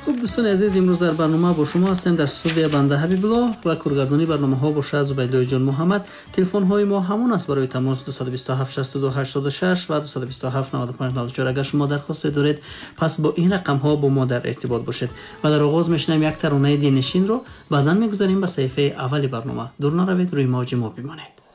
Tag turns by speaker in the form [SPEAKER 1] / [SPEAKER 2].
[SPEAKER 1] خوب دوستان عزیز، امروز در برنامه با شما هستیم در استودیو بنده حبیبالله و کارگردانی برنامه‌ها با زبیدای جان محمد. تلفن‌های ما همون است برای تماس 227 62 86 و 227 95 94. اگر شما درخواست دارید پس با این رقم‌ها با ما در ارتباط باشید. و در آغاز میشنیم یک ترانه دلنشین رو، بعداً میگذاریم به صفحه اول برنامه. دور نروید، روی موج ما بمانید.